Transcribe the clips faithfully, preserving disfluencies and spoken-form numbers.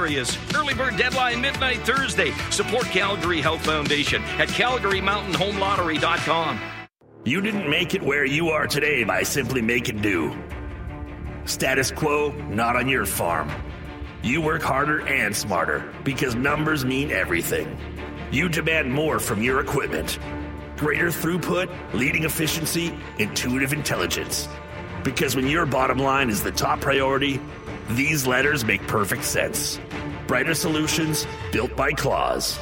areas. Early bird deadline midnight Thursday. Support Calgary Health Foundation at calgary mountain home lottery dot com. You didn't make it where you are today by simply making do. Status quo, not on your farm. You work harder and smarter because numbers mean everything. You demand more from your equipment. Greater throughput, leading efficiency, intuitive intelligence. Because when your bottom line is the top priority, these letters make perfect sense. Brighter solutions built by Claws.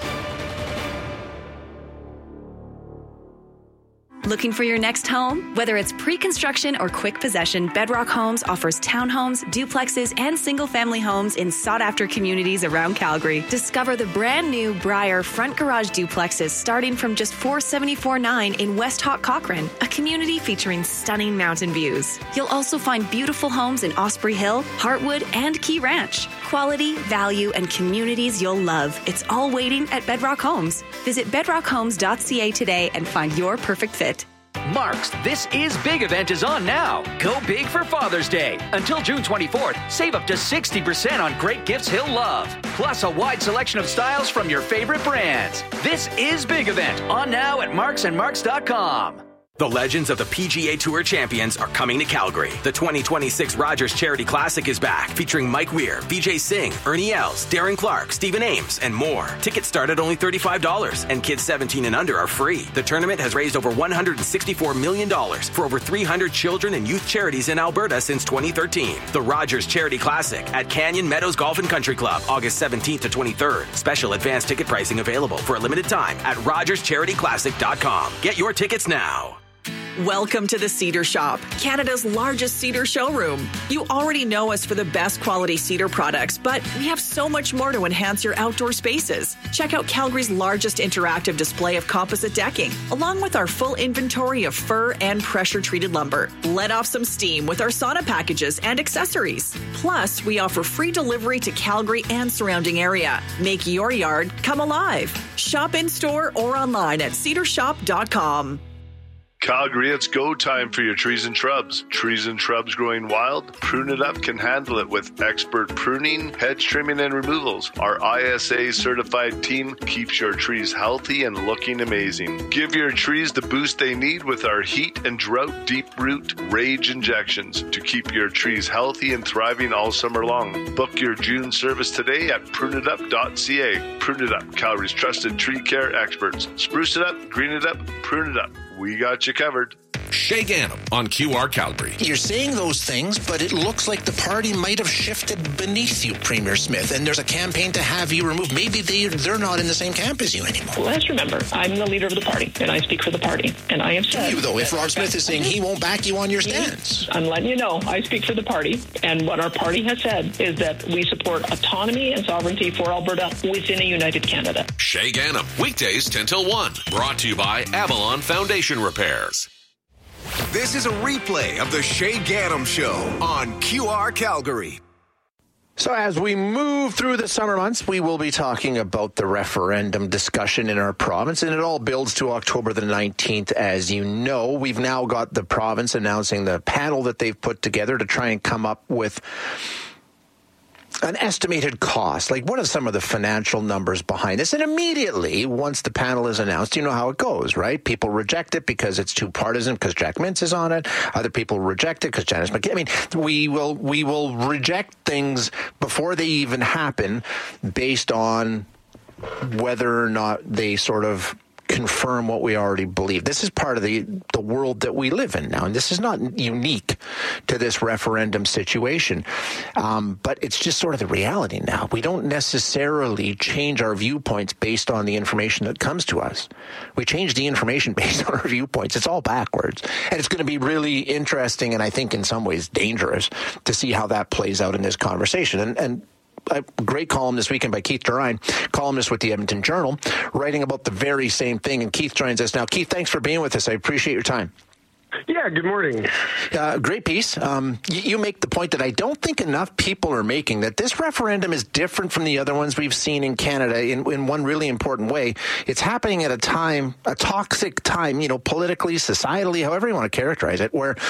Looking for your next home? Whether it's pre-construction or quick possession, Bedrock Homes offers townhomes, duplexes, and single-family homes in sought-after communities around Calgary. Discover the brand-new Briar front garage duplexes starting from just four hundred seventy-four thousand nine hundred dollars in West Hawk Cochrane, a community featuring stunning mountain views. You'll also find beautiful homes in Osprey Hill, Heartwood, and Key Ranch. Quality, value, and communities you'll love. It's all waiting at Bedrock Homes. Visit bedrock homes dot c a today and find your perfect fit. Mark's This Is Big event is on now. Go big for Father's Day. Until June twenty-fourth, save up to sixty percent on great gifts he'll love. Plus a wide selection of styles from your favorite brands. This Is Big event on now at marks and marks dot com. The legends of the P G A Tour champions are coming to Calgary. The twenty twenty-six Rogers Charity Classic is back, featuring Mike Weir, Vijay Singh, Ernie Els, Darren Clark, Stephen Ames, and more. Tickets start at only thirty-five dollars, and kids seventeen and under are free. The tournament has raised over one hundred sixty-four million dollars for over three hundred children and youth charities in Alberta since twenty thirteen. The Rogers Charity Classic at Canyon Meadows Golf and Country Club, August seventeenth to twenty-third. Special advance ticket pricing available for a limited time at rogers charity classic dot com. Get your tickets now. Welcome to the Cedar Shop, Canada's largest cedar showroom. You already know us for the best quality cedar products, but we have so much more to enhance your outdoor spaces. Check out Calgary's largest interactive display of composite decking, along with our full inventory of fir and pressure-treated lumber. Let off some steam with our sauna packages and accessories. Plus, we offer free delivery to Calgary and surrounding area. Make your yard come alive. Shop in-store or online at cedar shop dot com. Calgary, it's go time for your trees and shrubs. Trees and shrubs growing wild? Prune It Up can handle it with expert pruning, hedge trimming, and removals. Our I S A certified team keeps your trees healthy and looking amazing. Give your trees the boost they need with our heat and drought deep root rage injections to keep your trees healthy and thriving all summer long. Book your June service today at prune it up dot c a. Prune It Up, Calgary's trusted tree care experts. Spruce it up, green it up, prune it up. We got you covered. Shay Ganem on Q R Calgary. You're saying those things, but it looks like the party might have shifted beneath you, Premier Smith, and there's a campaign to have you removed. Maybe they, they're not in the same camp as you anymore. Well, let's remember, I'm the leader of the party, and I speak for the party, and I have said... You, though, if Rob Smith is saying he won't back you on your stance. I'm letting you know, I speak for the party, and what our party has said is that we support autonomy and sovereignty for Alberta within a united Canada. Shay Ganem, weekdays ten till one. Brought to you by Avalon Foundation Repairs. This is a replay of the Shay Ganem Show on Q R Calgary. So as we move through the summer months, we will be talking about the referendum discussion in our province, and it all builds to October the nineteenth. As you know, we've now got the province announcing the panel that they've put together to try and come up with an estimated cost. Like, what are some of the financial numbers behind this? And immediately, once the panel is announced, you know how it goes, right? People reject it because it's too partisan, because Jack Mintz is on it. Other people reject it because Janice McKay. I mean, we will we will reject things before they even happen based on whether or not they sort of confirm what we already believe. This is part of the, the world that we live in now, and this is not unique to this referendum situation, um, but it's just sort of the reality now. We don't necessarily change our viewpoints based on the information that comes to us. We change the information based on our viewpoints. It's all backwards, and it's going to be really interesting and I think in some ways dangerous to see how that plays out in this conversation. And, and a great column this weekend by Keith Durine, columnist with the Edmonton Journal, writing about the very same thing. And Keith joins us now. Keith, thanks for being with us. I appreciate your time. Yeah, good morning. Uh, great piece. Um, you, you make the point that I don't think enough people are making, that this referendum is different from the other ones we've seen in Canada in, in one really important way. It's happening at a time, a toxic time, you know, politically, societally, however you want to characterize it, where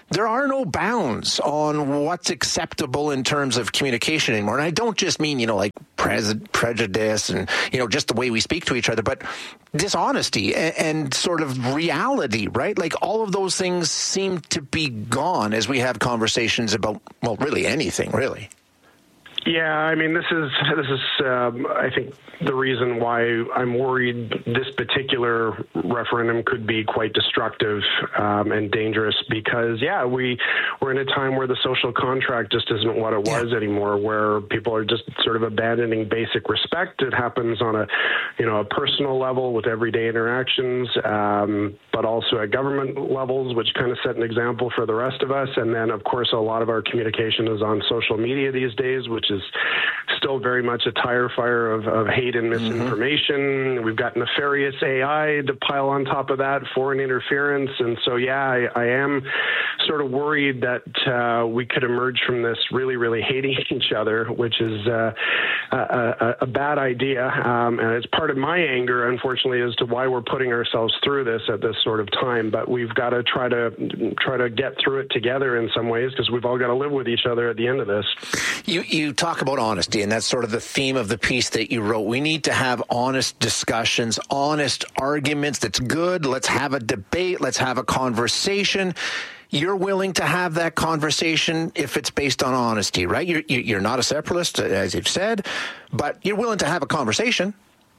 there are no bounds on what's acceptable in terms of communication anymore. And I don't just mean, you know, like pre- prejudice and, you know, just the way we speak to each other, but dishonesty and, and sort of reality, right? Like all of those things seem to be gone as we have conversations about, well, really anything, really. Yeah, I mean, this is, this is um, I think, the reason why I'm worried this particular referendum could be quite destructive um, and dangerous because, yeah, we, we're in a time where the social contract just isn't what it was yeah. anymore, where people are just sort of abandoning basic respect. It happens on a, you know, a personal level with everyday interactions, um, but also at government levels, which kind of set an example for the rest of us. And then, of course, a lot of our communication is on social media these days, which is still very much a tire fire of, of hate and misinformation. Mm-hmm. We've got nefarious A I to pile on top of that, foreign interference. And so, yeah, I, I am sort of worried that uh, we could emerge from this really, really hating each other, which is uh, a, a, a bad idea. Um, and it's part of my anger, unfortunately, as to why we're putting ourselves through this at this sort of time. But we've got to try to try to get through it together in some ways, because we've all got to live with each other at the end of this. You, you talk about honesty, and that's sort of the theme of the piece that you wrote. We need to have honest discussions, honest arguments. That's good. Let's have a debate. Let's have a conversation. You're willing to have that conversation if it's based on honesty, right? You're, you're not a separatist, as you've said, but you're willing to have a conversation.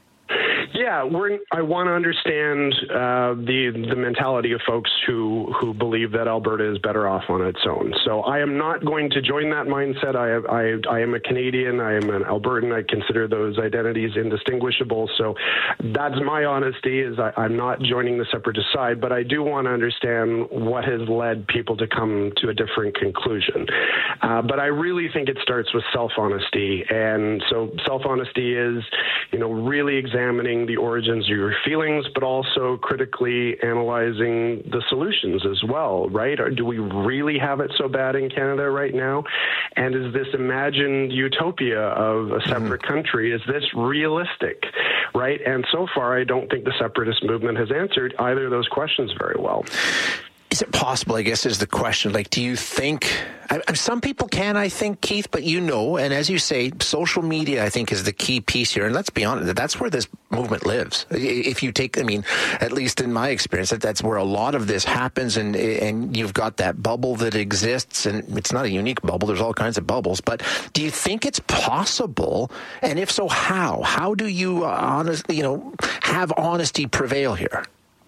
Yeah, we're, I want to understand uh, the the mentality of folks who who believe that Alberta is better off on its own. So I am not going to join that mindset. I I, I am a Canadian. I am an Albertan. I consider those identities indistinguishable. So that's my honesty. Is I, I'm not joining the separatist side, but I do want to understand what has led people to come to a different conclusion. Uh, but I really think it starts with self-honesty, and so self-honesty is, you know, really examining the origins of your feelings, but also critically analyzing the solutions as well, right? Or do we really have it so bad in Canada right now? And is this imagined utopia of a separate mm-hmm. country, is this realistic, right? And so far, I don't think the separatist movement has answered either of those questions very well. Is it possible, I guess, is the question, like, do you think, I, some people can, I think, Keith, but you know, and as you say, social media, I think, is the key piece here. And let's be honest, that's where this movement lives. If you take, I mean, at least in my experience, that that's where a lot of this happens, and and you've got that bubble that exists, and it's not a unique bubble. There's all kinds of bubbles. But do you think it's possible? And if so, how? How do you, uh, honestly, you know, have honesty prevail here?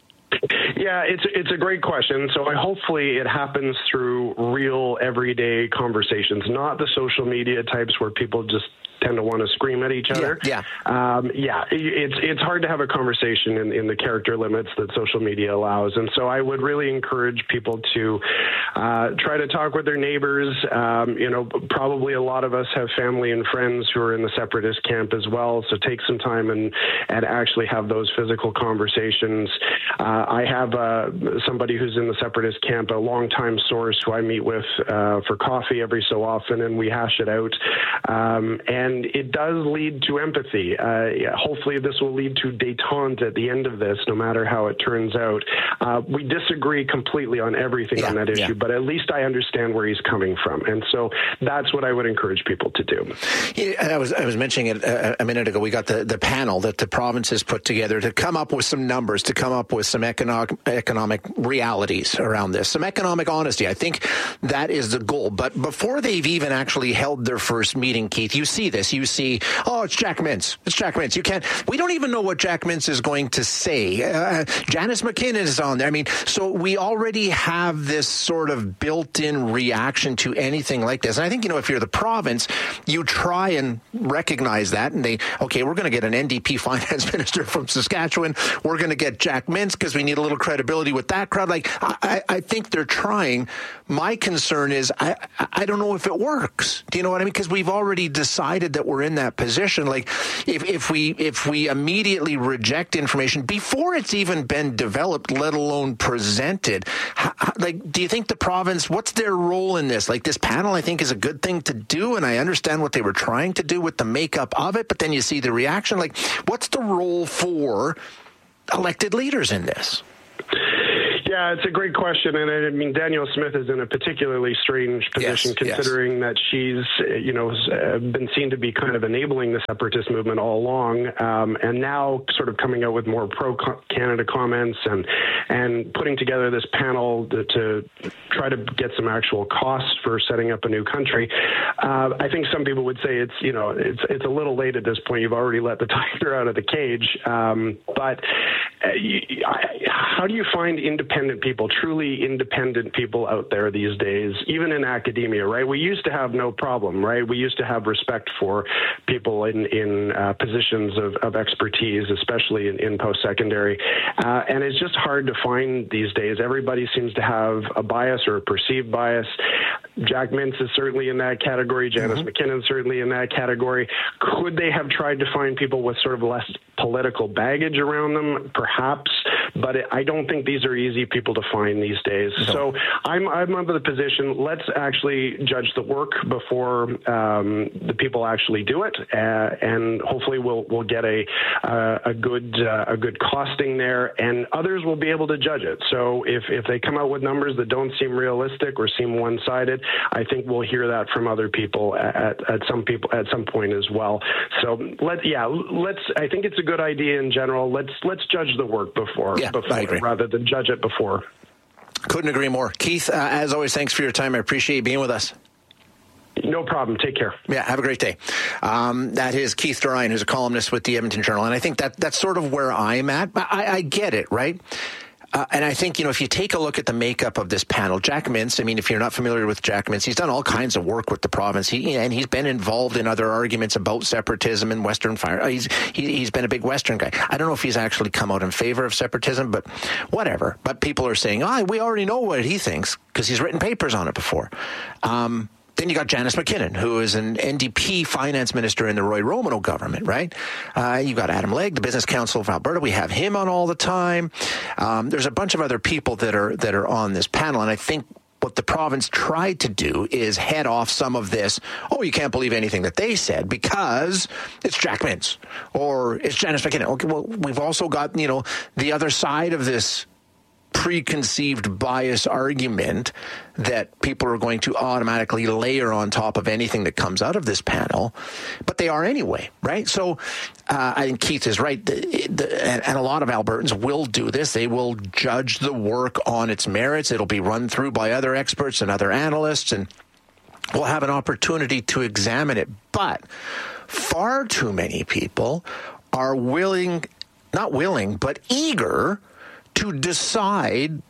Yeah, it's it's a great question. So I, hopefully it happens through real everyday conversations, not the social media types where people just tend to want to scream at each other. Yeah, yeah. Um, yeah it's it's hard to have a conversation in, in the character limits that social media allows. And so I would really encourage people to uh, try to talk with their neighbors. Um, you know, probably a lot of us have family and friends who are in the separatist camp as well. So take some time and, and actually have those physical conversations. Uh, I have uh, somebody who's in the separatist camp, a longtime source who I meet with uh, for coffee every so often, and we hash it out. Um, and And it does lead to empathy. Uh, yeah, hopefully this will lead to détente at the end of this, no matter how it turns out. Uh, we disagree completely on everything yeah, on that issue, yeah. but at least I understand where he's coming from. And so that's what I would encourage people to do. Yeah, I was I was mentioning it a, a minute ago. We got the, the panel that the provinces put together to come up with some numbers, to come up with some economic, economic realities around this, some economic honesty. I think that is the goal. But before they've even actually held their first meeting, Keith, you see this. You see, oh, it's Jack Mintz. It's Jack Mintz. You can't, we don't even know what Jack Mintz is going to say. Uh, Janice McKinnon is on there. I mean, so we already have this sort of built-in reaction to anything like this. And I think, you know, if you're the province, you try and recognize that. And they, okay, we're going to get an N D P finance minister from Saskatchewan. We're going to get Jack Mintz because we need a little credibility with that crowd. Like, I, I think they're trying. My concern is, I, I don't know if it works. Do you know what I mean? Because we've already decided that we're in that position. Like, if, if we if we immediately reject information before it's even been developed, let alone presented, how, like, do you think the province, what's their role in this? Like, this panel, I think, is a good thing to do, and I understand what they were trying to do with the makeup of it, but then you see the reaction. Like, what's the role for elected leaders in this? Yeah, it's a great question. And I mean, Danielle Smith is in a particularly strange position, yes, considering yes. that she's, you know, been seen to be kind of enabling the separatist movement all along, um, and now sort of coming out with more pro-Canada comments and and putting together this panel to, to try to get some actual costs for setting up a new country. Uh, I think some people would say it's, you know, it's it's a little late at this point. You've already let the tiger out of the cage. Um, but uh, you, I, how do you find independent people, truly independent people out there these days, even in academia, right? We used to have no problem, right? We used to have respect for people in, in uh, positions of, of expertise, especially in, in post-secondary. Uh, and it's just hard to find these days. Everybody seems to have a bias or a perceived bias. Jack Mintz is certainly in that category. Janice mm-hmm. McKinnon certainly in that category. Could they have tried to find people with sort of less political baggage around them? Perhaps, but it, I don't think these are easy people to find these days. No. So I'm I'm of the position, let's actually judge the work before um, the people actually do it, uh, and hopefully we'll we'll get a uh, a good uh, a good costing there, and others will be able to judge it. So if if they come out with numbers that don't seem realistic or seem one-sided, I think we'll hear that from other people at, at some people at some point as well. So let yeah let's I think it's a good idea in general. Let's let's judge the work before, yeah, before rather than judge it before. Couldn't agree more. Keith, uh, as always, thanks for your time. I appreciate you being with us. No problem. Take care. Yeah, have a great day. Um, that is Keith Dorion, who's a columnist with the Edmonton Journal. And I think that that's sort of where I'm at. I, I get it, right? Uh, and I think, you know, if you take a look at the makeup of this panel, Jack Mintz, I mean, if you're not familiar with Jack Mintz, he's done all kinds of work with the province. He, and he's been involved in other arguments about separatism and Western fire. He's, he, he's been a big Western guy. I don't know if he's actually come out in favor of separatism, but whatever. But people are saying, oh, we already know what he thinks because he's written papers on it before. Um, Then you got Janice McKinnon, who is an N D P finance minister in the Roy Romano government, right? Uh, you got Adam Legge, the Business Council of Alberta. We have him on all the time. Um, there's a bunch of other people that are that are on this panel, and I think what the province tried to do is head off some of this, oh, you can't believe anything that they said because it's Jack Mintz or it's Janice McKinnon. Okay, well, we've also got, you know, the other side of this preconceived bias argument that people are going to automatically layer on top of anything that comes out of this panel, but they are anyway, right? So uh, I think Keith is right, the, the, and, and a lot of Albertans will do this. They will judge the work on its merits. It'll be run through by other experts and other analysts, and we'll have an opportunity to examine it. But far too many people are willing, not willing, but eager to decide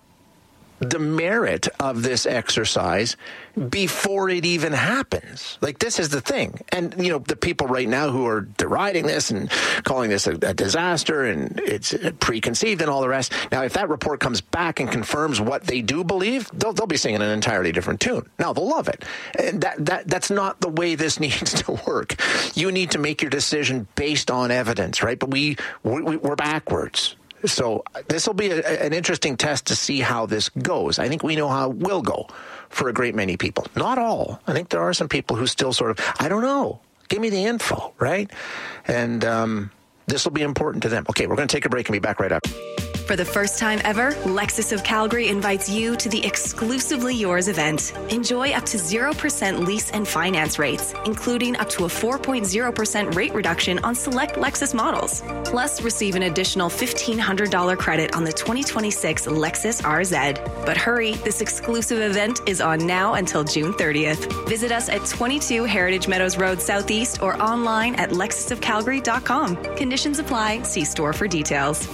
the merit of this exercise before it even happens. Like, this is the thing. And, you know, the people right now who are deriding this and calling this a, a disaster and it's preconceived and all the rest. Now, if that report comes back and confirms what they do believe, they'll, they'll be singing an entirely different tune. Now, they'll love it. And that, that that's not the way this needs to work. You need to make your decision based on evidence, right? But we, we we're backwards. So this will be a, an interesting test to see how this goes. I think we know how it will go for a great many people. Not all. I think there are some people who still sort of, I don't know, give me the info, right? And um, this will be important to them. Okay, we're going to take a break and be back right up. For the first time ever, Lexus of Calgary invites you to the Exclusively Yours event. Enjoy up to zero percent lease and finance rates, including up to a four point zero percent rate reduction on select Lexus models. Plus, receive an additional fifteen hundred dollars credit on the twenty twenty-six Lexus R Z. But hurry, this exclusive event is on now until June thirtieth. Visit us at twenty-two Heritage Meadows Road Southeast or online at lexus of calgary dot com. Conditions apply. See store for details.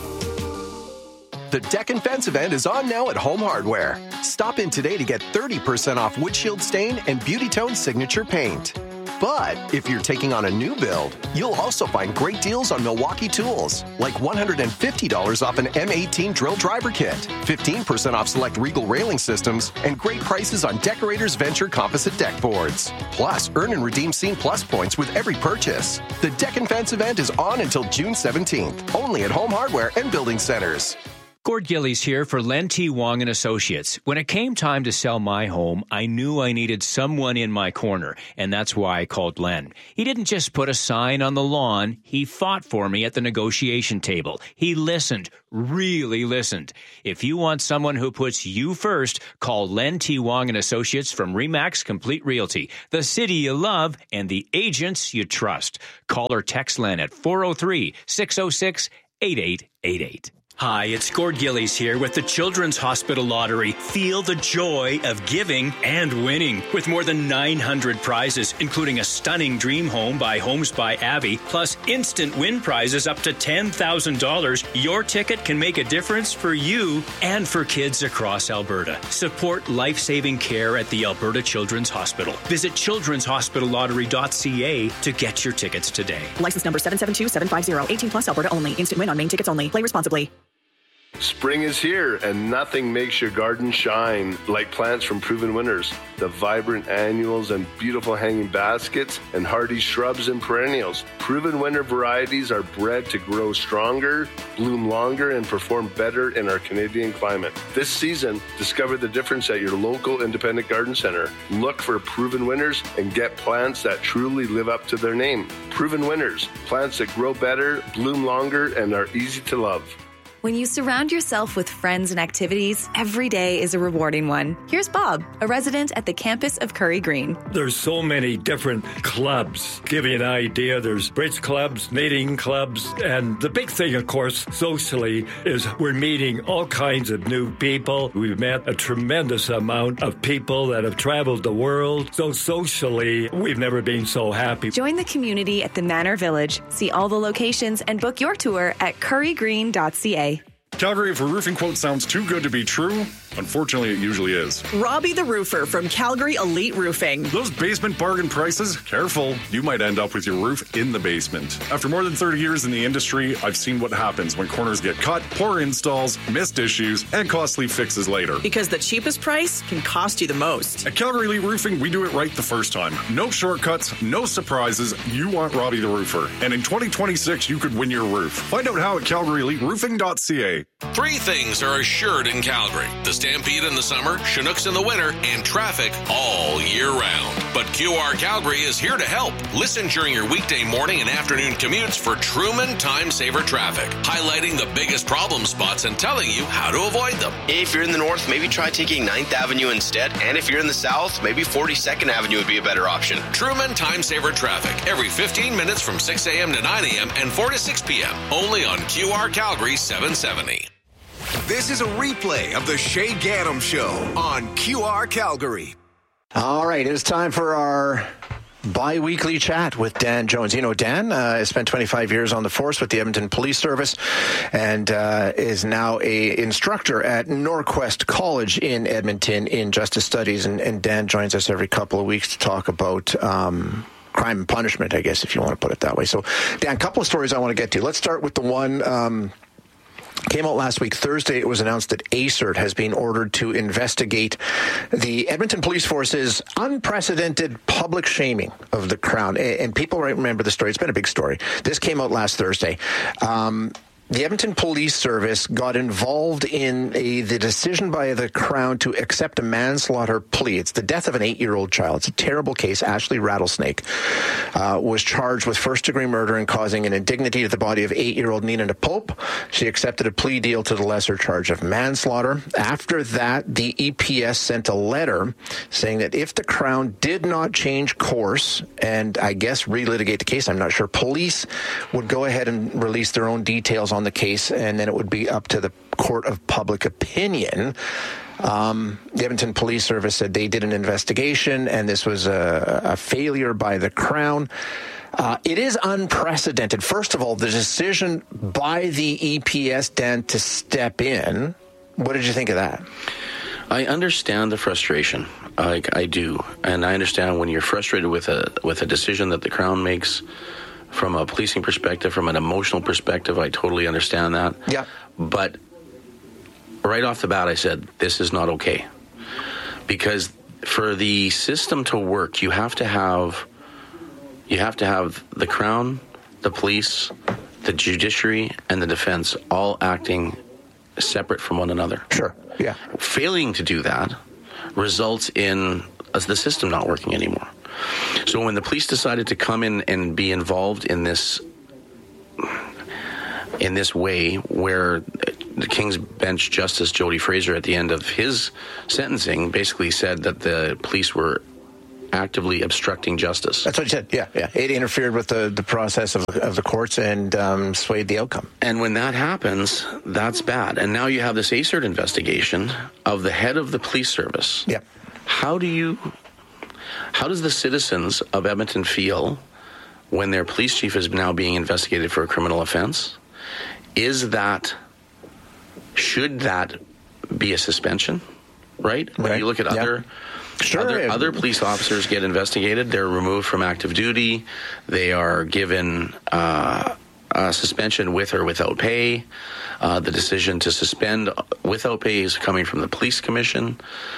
The Deck and Fence event is on now at Home Hardware. Stop in today to get thirty percent off windshield stain and Beauty Tone signature paint. But if you're taking on a new build, you'll also find great deals on Milwaukee tools, like one hundred fifty dollars off an M eighteen drill driver kit, fifteen percent off select Regal railing systems, and great prices on Decorators Venture composite deck boards. Plus, earn and redeem Scene Plus points with every purchase. The Deck and Fence event is on until June seventeenth, only at Home Hardware and Building Centers. Gord Gillies here for Len T. Wong and Associates. When it came time to sell my home, I knew I needed someone in my corner, and that's why I called Len. He didn't just put a sign on the lawn. He fought for me at the negotiation table. He listened, really listened. If you want someone who puts you first, call Len T. Wong and Associates from Remax Complete Realty, the city you love and the agents you trust. Call or text Len at four oh three, six oh six, eight eight eight eight. Hi, it's Gord Gillies here with the Children's Hospital Lottery. Feel the joy of giving and winning. With more than nine hundred prizes, including a stunning dream home by Homes by Abbey, plus instant win prizes up to ten thousand dollars, your ticket can make a difference for you and for kids across Alberta. Support life-saving care at the Alberta Children's Hospital. Visit children's hospital lottery dot c a to get your tickets today. License number seven seven two seven five zero. eighteen plus Alberta only. Instant win on main tickets only. Play responsibly. Spring is here, and nothing makes your garden shine like plants from Proven Winners. The vibrant annuals and beautiful hanging baskets and hardy shrubs and perennials. Proven Winner varieties are bred to grow stronger, bloom longer, and perform better in our Canadian climate. This season, discover the difference at your local independent garden center. Look for Proven Winners and get plants that truly live up to their name. Proven Winners, plants that grow better, bloom longer, and are easy to love. When you surround yourself with friends and activities, every day is a rewarding one. Here's Bob, a resident at the campus of Curry Green. There's so many different clubs. Give you an idea, there's bridge clubs, knitting clubs, and the big thing, of course, socially, is we're meeting all kinds of new people. We've met a tremendous amount of people that have traveled the world. So socially, we've never been so happy. Join the community at the Manor Village. See all the locations and book your tour at curry green dot c a. Calgary, if a roofing quote sounds too good to be true, unfortunately, it usually is. Robbie the Roofer from Calgary Elite Roofing. Those basement bargain prices? Careful. You might end up with your roof in the basement. After more than thirty years in the industry, I've seen what happens when corners get cut, poor installs, missed issues, and costly fixes later. Because the cheapest price can cost you the most. At Calgary Elite Roofing, we do it right the first time. No shortcuts, no surprises. You want Robbie the Roofer. And in twenty twenty-six, you could win your roof. Find out how at calgary elite roofing dot c a. Three things are assured in Calgary: the Stampede in the summer, Chinooks in the winter, and traffic all year round. But Q R Calgary is here to help. Listen during your weekday morning and afternoon commutes for Truman Time Saver Traffic, highlighting the biggest problem spots and telling you how to avoid them. If you're in the north, maybe try taking ninth Avenue instead. And if you're in the south, maybe forty-second Avenue would be a better option. Truman Time Saver Traffic, every fifteen minutes from six a.m. to nine a.m. and four to six p.m. Only on Q R Calgary seven seventy. This is a replay of the Shay Gaddam Show on Q R Calgary. All right, it's time for our bi-weekly chat with Dan Jones. You know, Dan uh, spent twenty-five years on the force with the Edmonton Police Service and uh, is now a instructor at Norquest College in Edmonton in Justice Studies. And, and Dan joins us every couple of weeks to talk about um, crime and punishment, I guess, if you want to put it that way. So, Dan, a couple of stories I want to get to. Let's start with the one... Um, Came out last week, Thursday. It was announced that A C E R T has been ordered to investigate the Edmonton Police Force's unprecedented public shaming of the Crown. And people right remember the story. It's been a big story. This came out last Thursday. Um, The Edmonton Police Service got involved in a, the decision by the Crown to accept a manslaughter plea. It's the death of an eight-year-old child. It's a terrible case. Ashley Rattlesnake uh, was charged with first-degree murder and causing an indignity to the body of eight-year-old Nina DePope. She accepted a plea deal to the lesser charge of manslaughter. After that, the E P S sent a letter saying that if the Crown did not change course and, I guess, relitigate the case, I'm not sure, police would go ahead and release their own details on the case, and then it would be up to the court of public opinion. Um, the Edmonton Police Service said they did an investigation, and this was a, a failure by the Crown. Uh, it is unprecedented. First of all, the decision by the E P S, Dan, to step in. What did you think of that? I understand the frustration. I, I do, and I understand when you're frustrated with a with a decision that the Crown makes. From a policing perspective, from an emotional perspective, I totally understand that. Yeah. But right off the bat, I said, this is not okay. Because for the system to work, you have to have you have to have the Crown, the police, the judiciary, and the defense all acting separate from one another. Sure, yeah. Failing to do that results in uh, the system not working anymore. So when the police decided to come in and be involved in this in this way, where the King's Bench Justice Jody Fraser at the end of his sentencing basically said that the police were actively obstructing justice. That's what he said, yeah. yeah. It interfered with the, the process of, of the courts and um, swayed the outcome. And when that happens, that's bad. And now you have this A C E R T investigation of the head of the police service. Yep. How do you, how does the citizens of Edmonton feel when their police chief is now being investigated for a criminal offense? Is that, should that be a suspension, right? When right. you look at yeah. other... Sure. Other, other police officers get investigated. They're removed from active duty. They are given uh, a suspension with or without pay. Uh, the decision to suspend without pay is coming from the police commission.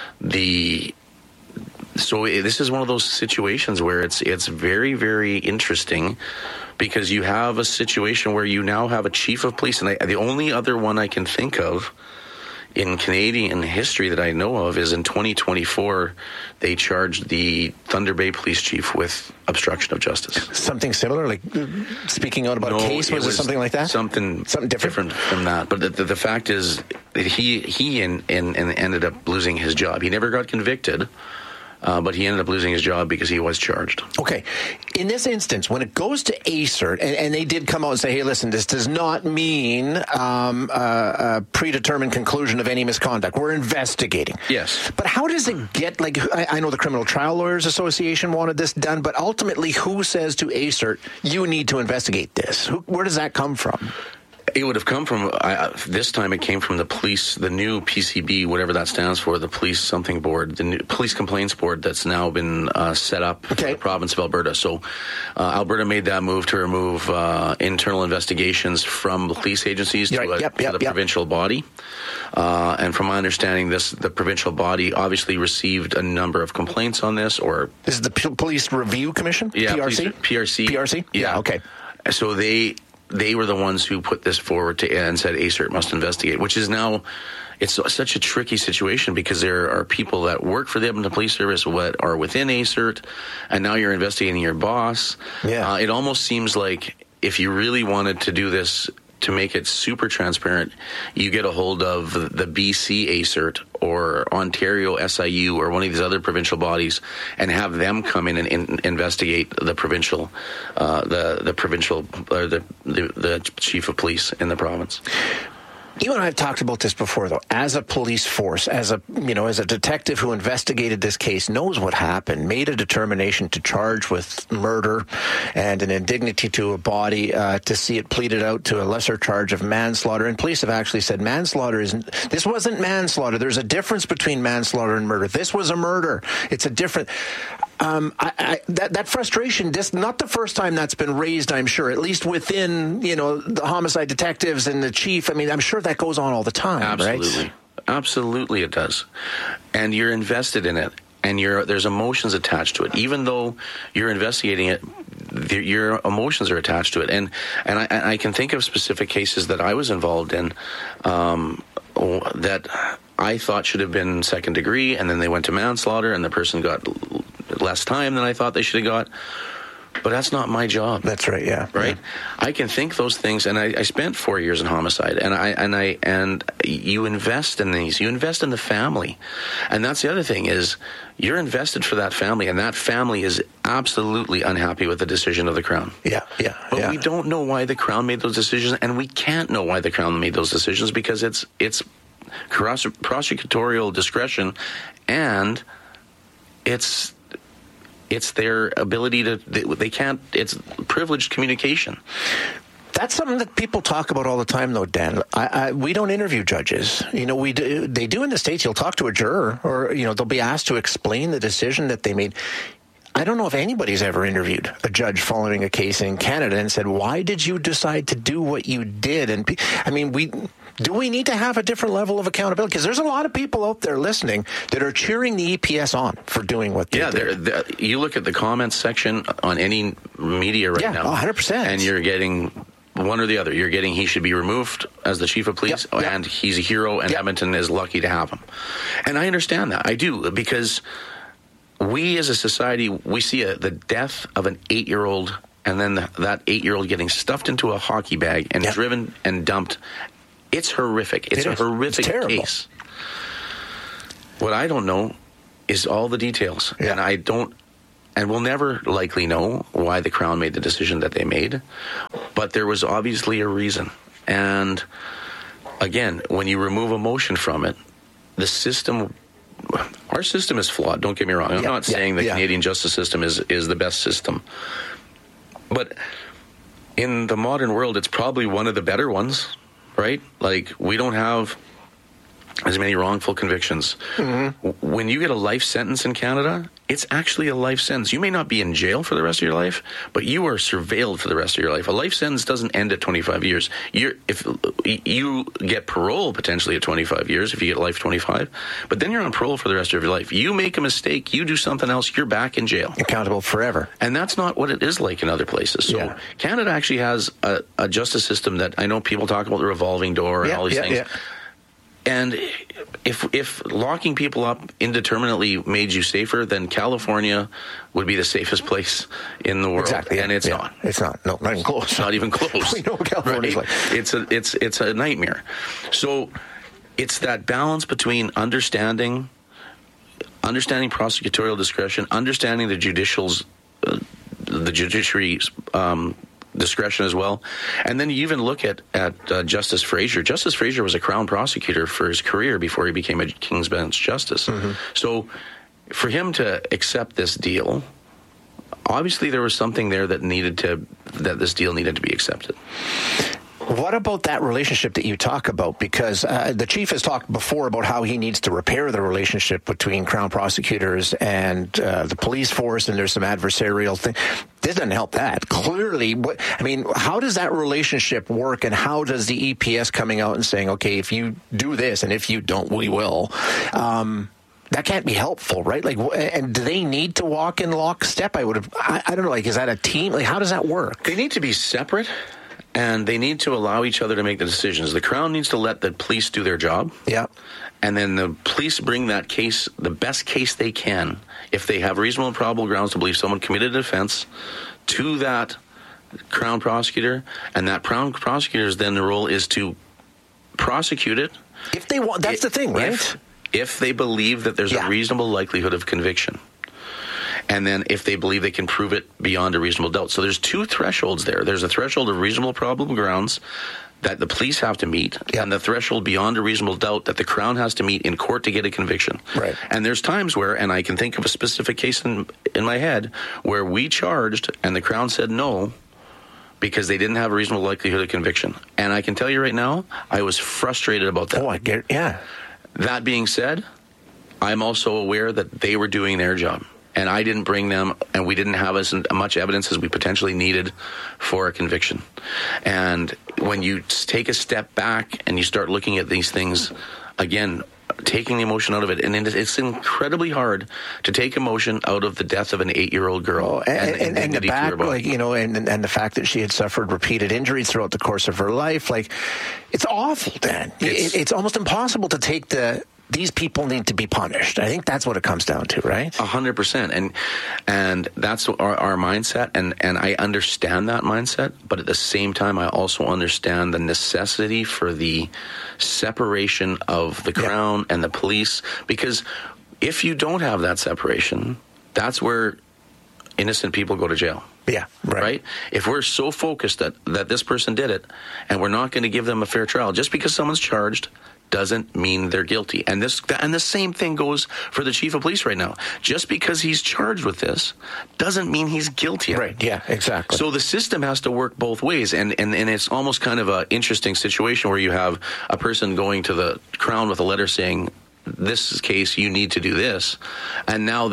The so this is one of those situations where it's it's very, very interesting, because you have a situation where you now have a chief of police, and I, the only other one I can think of in Canadian history that I know of is in twenty twenty-four, they charged the Thunder Bay police chief with obstruction of justice. Something similar, like speaking out about no, a case, was it, was it something like that? Something, something different? different from that. But the, the, the fact is, that he he in, in, in ended up losing his job. He never got convicted. Uh, but he ended up losing his job because he was charged. Okay. In this instance, when it goes to A C E R T, and, and they did come out and say, hey, listen, this does not mean um, a, a predetermined conclusion of any misconduct. We're investigating. Yes. But how does it get, like, I, I know the Criminal Trial Lawyers Association wanted this done, but ultimately who says to A C E R T, you need to investigate this? Who, where does that come from? It would have come from, uh, this time it came from the police, the new P C B, whatever that stands for, the police something board, the new police complaints board that's now been uh, set up okay. for the province of Alberta. So uh, Alberta made that move to remove uh, internal investigations from the police agencies to, right. a, yep, to yep, the yep. provincial body. Uh, and from my understanding, this the provincial body obviously received a number of complaints on this. Or This is the P- Police Review Commission? Yeah, P R C? Police, P R C. P R C? Yeah. yeah, okay. So they... They were the ones who put this forward to and said A C E R T must investigate, which is now, it's such a tricky situation because there are people that work for the Edmonton Police Service what are within A C E R T, and now you're investigating your boss. Yeah. Uh, it almost seems like if you really wanted to do this to make it super transparent, you get a hold of the B C A C E R T or Ontario S I U or one of these other provincial bodies and have them come in and in, investigate the provincial, uh, the the provincial or the, the the chief of police in the province. You and I have talked about this before, though. As a police force, as a you know, as a detective who investigated this case, knows what happened, made a determination to charge with murder and an indignity to a body, uh, to see it pleaded out to a lesser charge of manslaughter. And police have actually said manslaughter isn't. This wasn't manslaughter. There's a difference between manslaughter and murder. This was a murder. It's a different. Um, I, I, that, that frustration, this not the first time that's been raised, I'm sure, at least within, you know, the homicide detectives and the chief. I mean, I'm sure that goes on all the time, Absolutely. right? Absolutely it does. And you're invested in it, and you're, there's emotions attached to it. Even though you're investigating it, the, your emotions are attached to it. And, and, I, and I can think of specific cases that I was involved in um, that I thought should have been second degree, and then they went to manslaughter, and the person got less time than I thought they should have got. But that's not my job. That's right, yeah. Right? Yeah. I can think those things, and I, I spent four years in homicide, and I and I and you invest in these. You invest in the family. And that's the other thing is you're invested for that family, and that family is absolutely unhappy with the decision of the Crown. Yeah, yeah. But yeah. we don't know why the Crown made those decisions, and we can't know why the Crown made those decisions because it's it's prosecutorial discretion, and it's it's their ability to they, they can't it's privileged communication. That's something that people talk about all the time, though, Dan. I, I, we don't interview judges. You know, we do, they do in the States. You'll talk to a juror, or you know, they'll be asked to explain the decision that they made. I don't know if anybody's ever interviewed a judge following a case in Canada and said, "Why did you decide to do what you did?" And I mean, we do we need to have a different level of accountability? Because there's a lot of people out there listening that are cheering the E P S on for doing what they yeah, did. Yeah, you look at the comments section on any media right yeah, now. one hundred percent. And you're getting one or the other. You're getting he should be removed as the chief of police, yep, yep. and he's a hero, and yep. Edmonton is lucky to have him. And I understand that. I do, because we as a society, we see a, the death of an eight-year-old, and then the, that eight-year-old getting stuffed into a hockey bag and yep. driven and dumped. It's horrific. It's it a is. horrific it's case. What I don't know is all the details, yeah. and I don't, and we'll never likely know why the Crown made the decision that they made, but there was obviously a reason. And again, when you remove emotion from it, the system, our system is flawed. Don't get me wrong. I'm yeah, not saying yeah, the yeah. Canadian justice system is is the best system, but in the modern world, it's probably one of the better ones, right? Like, we don't have as many wrongful convictions. Mm-hmm. When you get a life sentence in Canada, it's actually a life sentence. You may not be in jail for the rest of your life, but you are surveilled for the rest of your life. A life sentence doesn't end at twenty-five years. You're, if you get parole potentially at twenty-five years, if you get life twenty-five, but then you're on parole for the rest of your life. You make a mistake, you do something else, you're back in jail. Accountable forever. And that's not what it is like in other places. So yeah. Canada actually has a, a justice system that, I know people talk about the revolving door and yeah, all these yeah, things. Yeah. And if if locking people up indeterminately made you safer, then California would be the safest place in the world. Exactly, and it's yeah. not. It's not. No, not even close. Not even close. We know what California's right? like. It's a it's it's a nightmare. So it's that balance between understanding, understanding prosecutorial discretion, understanding the judicial's, uh, the judiciary's. Um, discretion as well. And then you even look at, at uh, Justice Fraser. Justice Fraser was a Crown prosecutor for his career before he became a King's Bench justice. Mm-hmm. So for him to accept this deal, obviously there was something there that needed to, that this deal needed to be accepted. What about that relationship that you talk about? Because uh, the chief has talked before about how he needs to repair the relationship between Crown prosecutors and uh, the police force, and there's some adversarial thing. This doesn't help that. Clearly, what, I mean, how does that relationship work, and how does the E P S coming out and saying, okay, if you do this, and if you don't, we will, um, that can't be helpful, right? Like, and do they need to walk in lockstep? I would have, I, I don't know, like, is that a team? Like, how does that work? They need to be separate. And they need to allow each other to make the decisions. The Crown needs to let the police do their job. Yeah. And then the police bring that case, the best case they can, if they have reasonable and probable grounds to believe someone committed an offense, to that Crown prosecutor. And that Crown prosecutor's then the role is to prosecute it. If they want, that's if, the thing, right? If, if they believe that there's yeah. a reasonable likelihood of conviction. And then if they believe they can prove it beyond a reasonable doubt. So there's two thresholds there. There's a threshold of reasonable probable grounds that the police have to meet, yeah. and the threshold beyond a reasonable doubt that the Crown has to meet in court to get a conviction. Right. And there's times where, and I can think of a specific case in, in my head, where we charged and the Crown said no because they didn't have a reasonable likelihood of conviction. And I can tell you right now, I was frustrated about that. Oh, I get it. Yeah. That being said, I'm also aware that they were doing their job. And I didn't bring them, and we didn't have as much evidence as we potentially needed for a conviction. And when you take a step back and you start looking at these things, again, taking the emotion out of it, and it's incredibly hard to take emotion out of the death of an eight-year-old girl. Oh, and, and, and, and the back, like, you know, and and the fact that she had suffered repeated injuries throughout the course of her life, like, it's awful, Dan. It's, it, it's almost impossible to take the. These people need to be punished. I think that's what it comes down to, right? A hundred percent. And and that's our, our mindset. And, and I understand that mindset. But at the same time, I also understand the necessity for the separation of the Crown yeah. and the police. Because if you don't have that separation, that's where innocent people go to jail. Yeah, right. right. If we're so focused that, that this person did it, and we're not going to give them a fair trial, just because someone's charged doesn't mean they're guilty. And this and the same thing goes for the chief of police right now. Just because he's charged with this doesn't mean he's guilty. Right, yeah, exactly. So the system has to work both ways. And, and, and it's almost kind of an interesting situation where you have a person going to the Crown with a letter saying, this case, you need to do this. And now they're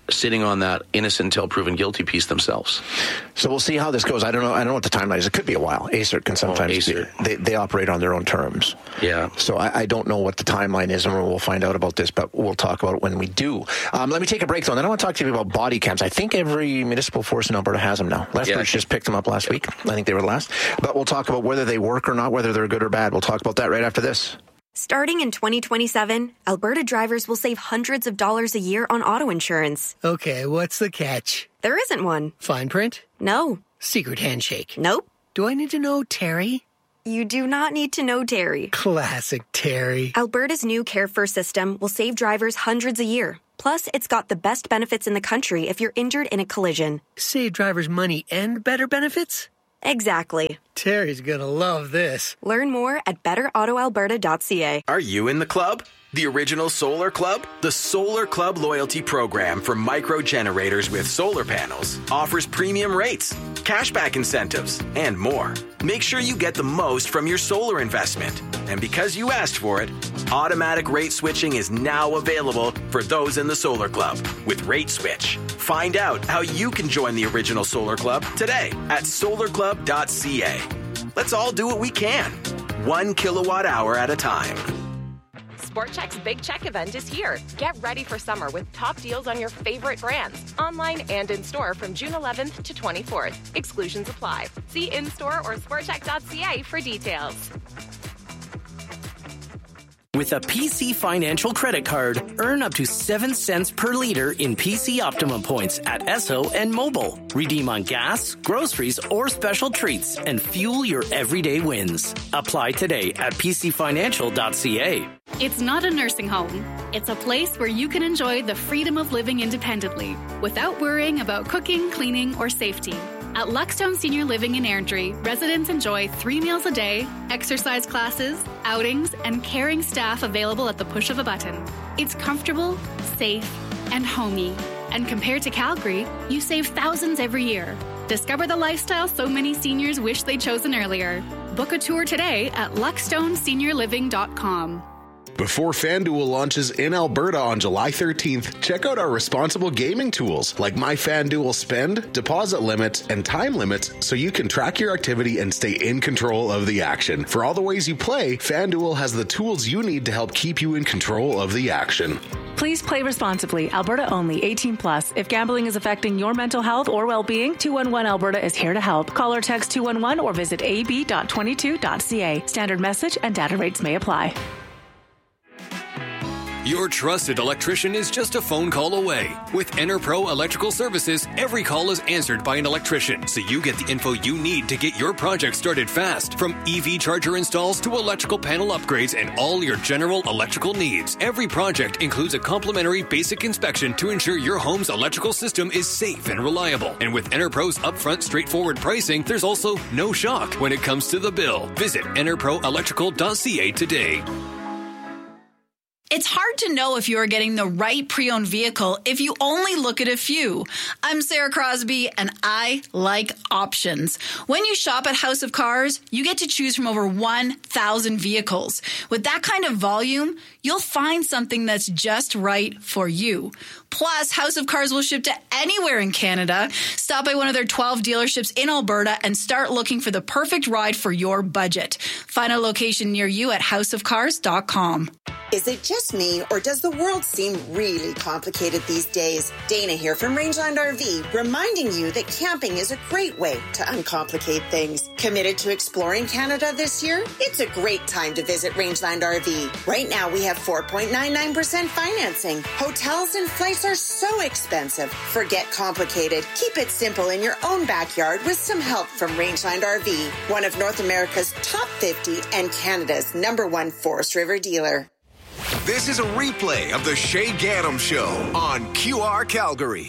sitting on that innocent until proven guilty piece themselves. So we'll see how this goes. I don't know. I don't know what the timeline is. It could be a while. A C E R T can sometimes oh, A C E R T. Be, they they operate on their own terms. Yeah. So I, I don't know what the timeline is, and we'll find out about this, but we'll talk about it when we do. Um, let me take a break though, and then I want to talk to you about body cams. I think every municipal force in Alberta has them now. Lethbridge yeah. just picked them up last week. I think they were the last. But we'll talk about whether they work or not, whether they're good or bad. We'll talk about that right after this. Starting in twenty twenty-seven, Alberta drivers will save hundreds of dollars a year on auto insurance. Okay, what's the catch? There isn't one. Fine print? No. Secret handshake? Nope. Do I need to know Terry? You do not need to know Terry. Classic Terry. Alberta's new Care First system will save drivers hundreds a year. Plus, it's got the best benefits in the country if you're injured in a collision. Save drivers money and better benefits? Exactly. Terry's gonna love this. Learn more at better auto alberta dot c a. Are you in the club? The original Solar Club? The Solar Club loyalty program for micro generators with solar panels offers premium rates, cashback incentives, and more. Make sure you get the most from your solar investment. And because you asked for it, automatic rate switching is now available for those in the Solar Club with Rate Switch. Find out how you can join the original Solar Club today at solar club dot c a. Let's all do what we can, one kilowatt hour at a time. SportCheck's Big Check event is here. Get ready for summer with top deals on your favorite brands, online and in-store from June eleventh to twenty-fourth. Exclusions apply. See in-store or sportcheck dot c a for details. With a P C Financial credit card, earn up to seven cents per liter in P C Optimum points at Esso and Mobile. Redeem on gas, groceries, or special treats and fuel your everyday wins. Apply today at p c financial dot c a. It's not a nursing home. It's a place where you can enjoy the freedom of living independently without worrying about cooking, cleaning, or safety. At Luckstone Senior Living in Airdrie, residents enjoy three meals a day, exercise classes, outings, and caring staff available at the push of a button. It's comfortable, safe, and homey. And compared to Calgary, you save thousands every year. Discover the lifestyle so many seniors wish they'd chosen earlier. Book a tour today at luckstone senior living dot com. Before FanDuel launches in Alberta on July thirteenth, check out our responsible gaming tools like My FanDuel Spend, deposit limits, and time limits so you can track your activity and stay in control of the action. For all the ways you play, FanDuel has the tools you need to help keep you in control of the action. Please play responsibly. Alberta only. eighteen plus. If gambling is affecting your mental health or well-being, two one one Alberta is here to help. Call or text two one one or visit a b dot twenty-two dot c a. Standard message and data rates may apply. Your trusted electrician is just a phone call away. With EnerPro Electrical Services, every call is answered by an electrician, so you get the info you need to get your project started fast. From E V charger installs to electrical panel upgrades and all your general electrical needs, every project includes a complimentary basic inspection to ensure your home's electrical system is safe and reliable. And with EnerPro's upfront, straightforward pricing, there's also no shock when it comes to the bill. Visit ener pro electrical dot c a today. It's hard to know if you're getting the right pre-owned vehicle if you only look at a few. I'm Sarah Crosby, and I like options. When you shop at House of Cars, you get to choose from over one thousand vehicles. With that kind of volume, you'll find something that's just right for you. Plus, House of Cars will ship to anywhere in Canada. Stop by one of their twelve dealerships in Alberta and start looking for the perfect ride for your budget. Find a location near you at house of cars dot com. Is it just me, or does the world seem really complicated these days? Dana here from Rangeland R V, reminding you that camping is a great way to uncomplicate things. Committed to exploring Canada this year? It's a great time to visit Rangeland R V. Right now, we have four point nine nine percent financing. Hotels and flights are so expensive. Forget complicated. Keep it simple in your own backyard with some help from Rangeland R V, one of North America's top fifty and Canada's number one Forest River dealer. This is a replay of the Shay Gaddam Show on Q R Calgary.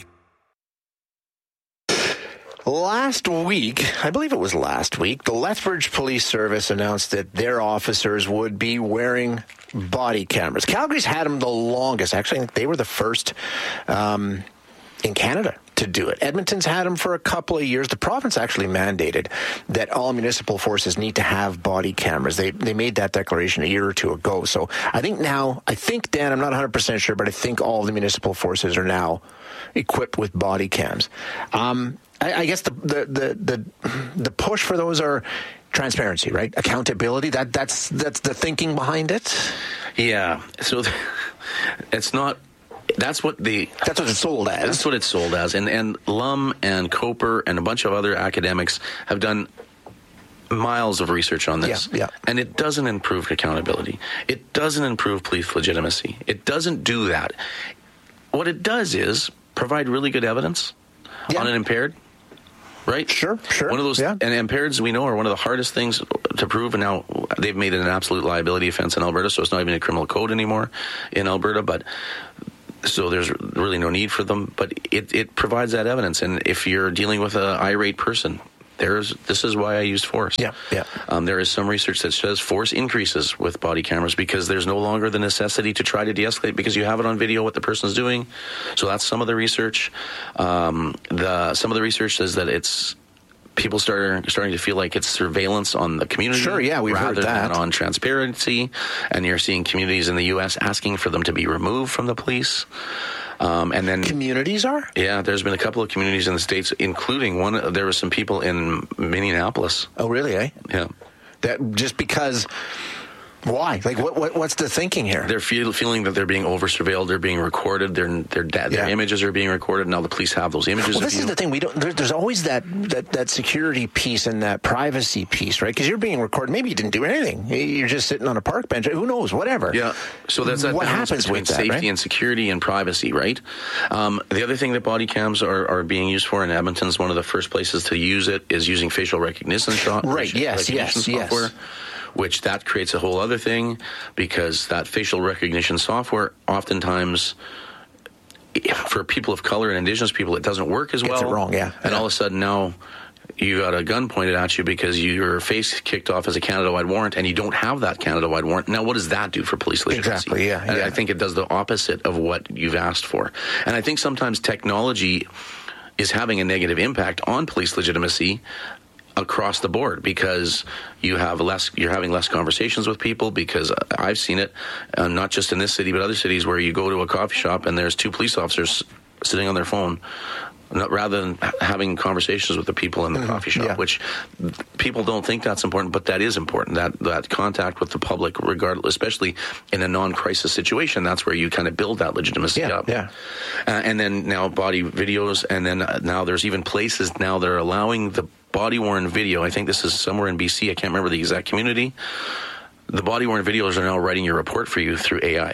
Last week, I believe it was last week, the Lethbridge Police Service announced that their officers would be wearing body cameras. Calgary's had them the longest. Actually, I think they were the first um, in Canada to do it. Edmonton's had them for a couple of years. The province actually mandated that all municipal forces need to have body cameras. They they made that declaration a year or two ago. So I think now, I think, Dan, I'm not one hundred percent sure, but I think all the municipal forces are now equipped with body cams. Um, I, I guess the, the, the, the, the push for those are transparency, right? Accountability. That that's that's the thinking behind it. Yeah. So it's not. That's what the. That's what it's sold as. That's what it's sold as. And and Lum and Coper and a bunch of other academics have done miles of research on this. Yeah, yeah. And it doesn't improve accountability. It doesn't improve police legitimacy. It doesn't do that. What it does is provide really good evidence yeah. on an impaired. Right? Sure, sure. One of those, yeah. and impaireds we know are one of the hardest things to prove, and now they've made it an absolute liability offense in Alberta, so it's not even a criminal code anymore in Alberta, but so there's really no need for them, but it, it provides that evidence, and if you're dealing with an irate person, there's this is why I used force. Yeah, yeah. Um, there is some research that says force increases with body cameras because there's no longer the necessity to try to de-escalate because you have it on video what the person's doing. So that's some of the research. Um, the some of the research says that it's people start starting to feel like it's surveillance on the community. Sure, yeah, we've rather heard that. than on transparency. And you're seeing communities in the U S asking for them to be removed from the police. Um, and then communities are? Yeah, there's been a couple of communities in the States, including one, there were some people in Minneapolis. Oh, really, eh? Yeah. That just because, why? Like, what, what what's the thinking here? They're feel, feeling that they're being over-surveilled, they're being recorded, their their, their yeah. images are being recorded, now the police have those images. Well, this is the thing, we don't. There, there's always that, that, that security piece and that privacy piece, right? Because you're being recorded, maybe you didn't do anything. You're just sitting on a park bench, who knows, whatever. Yeah, so that's that what happens between with that, safety right? and security and privacy, right? Um, the other thing that body cams are, are being used for in Edmonton's, one of the first places to use it is using facial recognition shot. Right, yes, yes, software. yes. Which that creates a whole other thing because that facial recognition software oftentimes for people of color and Indigenous people it doesn't work as well. Gets it wrong, yeah. And yeah. all of a sudden now you got a gun pointed at you because your face kicked off as a Canada-wide warrant and you don't have that Canada-wide warrant. Now what does that do for police legitimacy? Exactly, yeah. And yeah. I think it does the opposite of what you've asked for. And I think sometimes technology is having a negative impact on police legitimacy across the board because you have less, you're having less conversations with people because I've seen it, uh, not just in this city, but other cities where you go to a coffee shop and there's two police officers sitting on their phone, not, rather than having conversations with the people in the mm-hmm. coffee shop, yeah. which people don't think that's important, but that is important. That that contact with the public, regardless, especially in a non-crisis situation, that's where you kind of build that legitimacy yeah, up. Yeah. Uh, and then now body videos, and then uh, now there's even places now that are allowing the body-worn video. I think this is somewhere in B C. I can't remember the exact community. The body-worn videos are now writing your report for you through A I.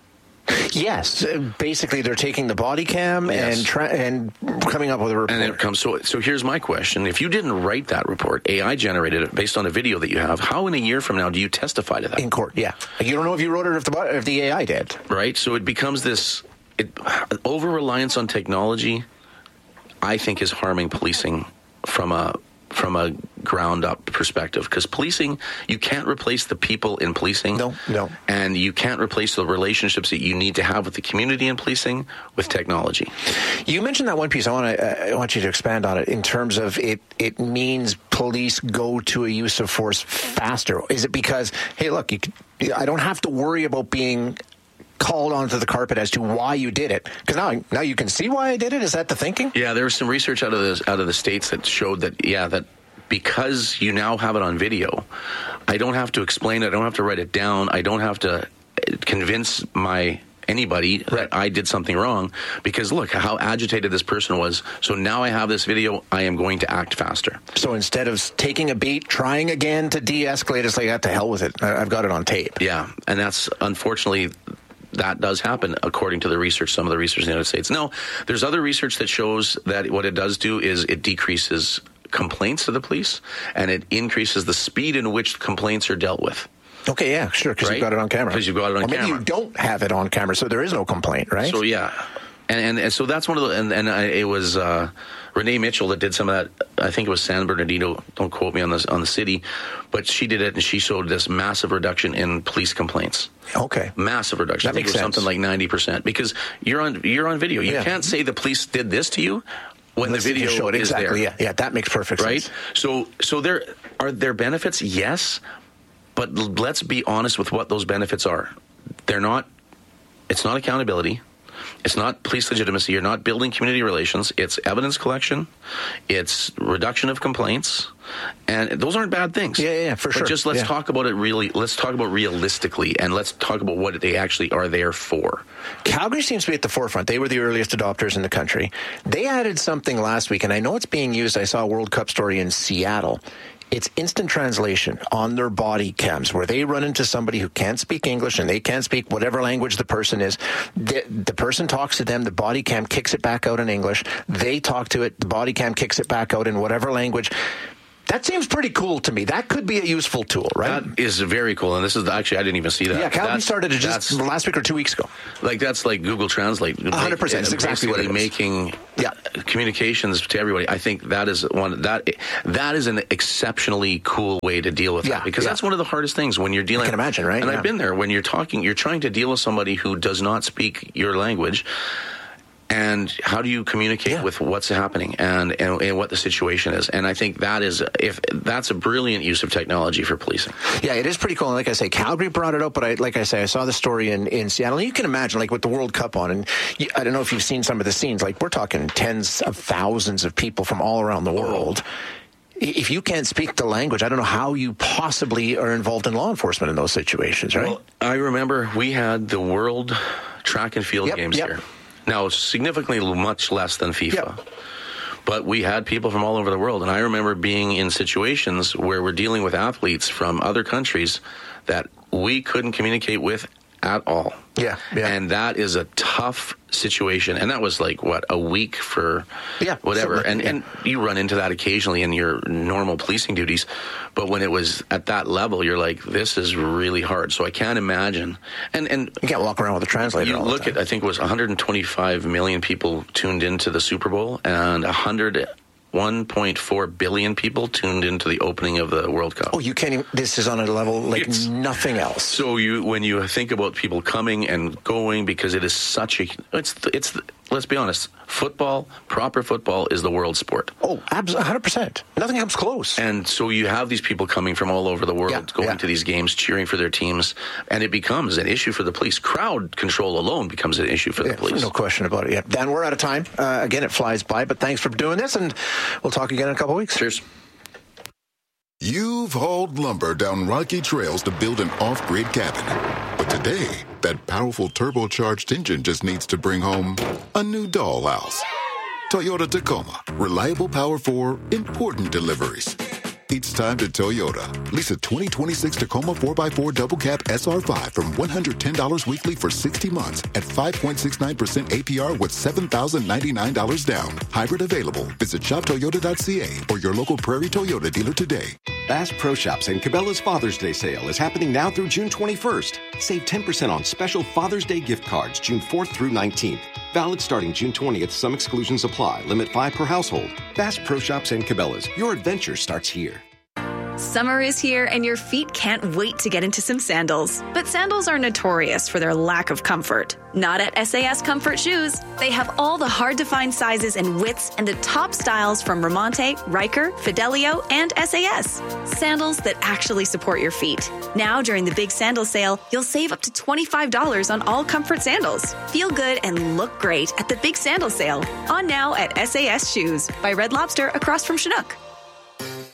Yes, basically they're taking the body cam yes. and tra- and coming up with a report. And it comes so. So here's my question: if you didn't write that report, A I generated it based on a video that you have, how in a year from now do you testify to that in court? Yeah, you don't know if you wrote it or if the if the A I did. Right. So it becomes this it, over reliance on technology. I think is harming policing from a from a ground up perspective, because policing, you can't replace the people in policing. No, no. And you can't replace the relationships that you need to have with the community in policing with technology. You mentioned that one piece. I want to uh, I want you to expand on it in terms of it it means police go to a use of force faster. Is it because, hey, look, you could, I don't have to worry about being called onto the carpet as to why you did it, because now now you can see why I did it? Is that the thinking? Yeah, there was some research out of the out of the States that showed that yeah that because you now have it on video, I don't have to explain it, I don't have to write it down, I don't have to convince my anybody right. that I did something wrong, because look how agitated this person was. So now I have this video, I am going to act faster. So instead of taking a beat, trying again to de-escalate, it's like, ah, to hell with it, I've got it on tape. Yeah, and that's unfortunately that does happen according to the research, some of the research in the United States. No, there's other research that shows that what it does do is it decreases complaints to the police and it increases the speed in which complaints are dealt with. Okay, yeah, sure, because right? you've got it on camera. Because you've got it on or maybe camera. Maybe you don't have it on camera, so there is no complaint, right? So, yeah. And, and, and so that's one of the, and, and I, it was uh, Renee Mitchell that did some of that. I think it was San Bernardino. Don't quote me on this, on the city, but she did it and she showed this massive reduction in police complaints. Okay, massive reduction. That I think makes it was sense. something like ninety percent because you're on you're on video. You yeah. can't say the police did this to you. when Let's the video show it. is Exactly. there. Yeah, yeah, that makes perfect right? sense. So, so there are there benefits, yes, but let's be honest with what those benefits are. They're not. It's not accountability. It's not police legitimacy. You're not building community relations. It's evidence collection. It's reduction of complaints. And those aren't bad things. Yeah, yeah, yeah for but sure. just let's yeah. talk about it really. Let's talk about realistically, and let's talk about what they actually are there for. Calgary seems to be at the forefront. They were the earliest adopters in the country. They added something last week, and I know it's being used. I saw a World Cup story in Seattle. It's instant translation on their body cams where they run into somebody who can't speak English and they can't speak whatever language the person is. The, the person talks to them. The body cam kicks it back out in English. They talk to it. The body cam kicks it back out in whatever language. That seems pretty cool to me. That could be a useful tool, right? That is very cool. And this is actually, I didn't even see that. Yeah, Calgary that's, started it just last week or two weeks ago. Like, that's like Google Translate. one hundred percent. It's exactly what it is. Making yeah. communications to everybody. I think that is one, that that is an exceptionally cool way to deal with yeah, that. Because yeah. that's one of the hardest things when you're dealing. I can imagine, right? And yeah. I've been there when you're talking, you're trying to deal with somebody who does not speak your language. And how do you communicate yeah. with what's happening and, and and what the situation is? And I think that is if that's a brilliant use of technology for policing. Yeah, it is pretty cool. And like I say, Calgary brought it up, but I, like I say, I saw the story in, in Seattle. And you can imagine, like with the World Cup on, and you, I don't know if you've seen some of the scenes. Like we're talking tens of thousands of people from all around the world. If you can't speak the language, I don't know how you possibly are involved in law enforcement in those situations, right? Well, I remember we had the World Track and Field yep, Games yep. here. Now, significantly much less than FIFA. Yep. But we had people from all over the world. And I remember being in situations where we're dealing with athletes from other countries that we couldn't communicate with at all. Yeah, yeah. And that is a tough situation. And that was like, what, a week for yeah, whatever. like, and, yeah. and you run into that occasionally in your normal policing duties. But when it was at that level, you're like, this is really hard. So I can't imagine. And and you can't walk around with a translator You all look the time. at, I think it was one hundred twenty-five million people tuned into the Super Bowl and one hundred one point four billion people tuned into the opening of the World Cup. Oh, you can't even, this is on a level like it's, nothing else. So you, when you think about people coming and going, because it is such a, it's, it's, let's be honest, football, proper football is the world sport. Oh, absolutely, one hundred percent. Nothing comes close. And so you have these people coming from all over the world, yeah, going yeah. to these games, cheering for their teams, and it becomes an issue for the police. Crowd control alone becomes an issue for yeah, the police. No question about it. Yeah. Dan, we're out of time. Uh, again, it flies by, but thanks for doing this, and we'll talk again in a couple of weeks. Cheers. You've hauled lumber down rocky trails to build an off-grid cabin. But today, that powerful turbocharged engine just needs to bring home a new dollhouse. Toyota Tacoma. Reliable power for important deliveries. It's time to Toyota. Lease a twenty twenty-six Tacoma four by four Double Cab S R five from one hundred ten dollars weekly for sixty months at five point six nine percent A P R with seven thousand ninety-nine dollars down. Hybrid available. Visit shop toyota dot c a or your local Prairie Toyota dealer today. Bass Pro Shops and Cabela's Father's Day sale is happening now through June twenty-first. Save ten percent on special Father's Day gift cards June fourth through nineteenth. Valid starting June twentieth. Some exclusions apply. Limit five per household. Bass Pro Shops and Cabela's. Your adventure starts here. Summer is here and your feet can't wait to get into some sandals. But sandals are notorious for their lack of comfort. Not at S A S Comfort Shoes. They have all the hard-to-find sizes and widths and the top styles from Ramonte, Riker, Fidelio, and S A S. Sandals that actually support your feet. Now, during the big sandal sale, you'll save up to twenty-five dollars on all comfort sandals. Feel good and look great at the big sandal sale. On now at S A S Shoes by Red Lobster across from Chinook.